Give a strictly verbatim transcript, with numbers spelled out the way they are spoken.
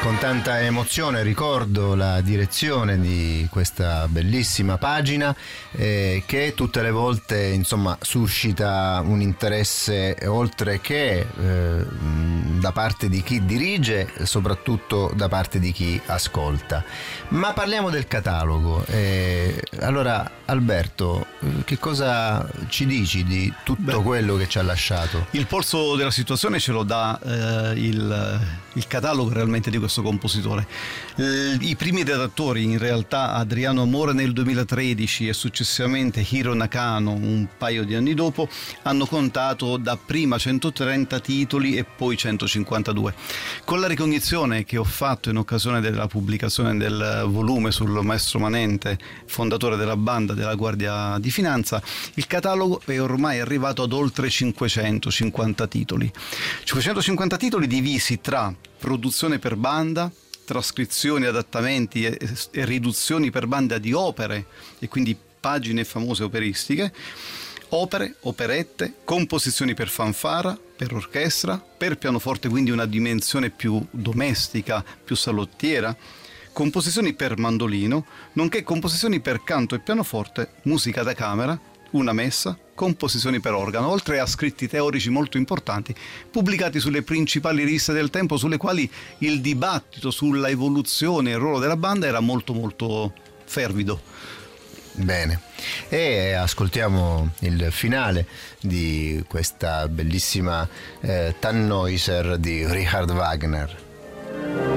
Con tanta emozione ricordo la direzione di questa bellissima pagina eh, che tutte le volte insomma suscita un interesse oltre che eh, da parte di chi dirige, soprattutto da parte di chi ascolta. Ma parliamo del catalogo. Eh, allora Alberto, che cosa ci dici di tutto Beh, quello che ci ha lasciato? Il polso della situazione ce lo dà eh, il, il catalogo realmente di questo compositore. Eh, I primi redattori, in realtà Adriano Amore nel duemilatredici e successivamente Hiro Nakano un paio di anni dopo, hanno contato dapprima centotrenta titoli e poi centocinquantadue. Con la ricognizione che ho fatto in occasione della pubblicazione del volume sul maestro Manente, fondatore della banda della Guardia di Finanza, il catalogo è ormai arrivato ad oltre cinquecentocinquanta titoli. cinquecentocinquanta titoli divisi tra produzione per banda, trascrizioni, adattamenti e, e riduzioni per banda di opere e quindi pagine famose operistiche, opere, operette, composizioni per fanfara, per orchestra, per pianoforte, quindi una dimensione più domestica, più salottiera, composizioni per mandolino, nonché composizioni per canto e pianoforte, musica da camera, una messa, composizioni per organo, oltre a scritti teorici molto importanti pubblicati sulle principali riviste del tempo, sulle quali il dibattito sulla evoluzione e il ruolo della banda era molto molto fervido. Bene, e ascoltiamo il finale di questa bellissima eh, Tannhäuser di Richard Wagner.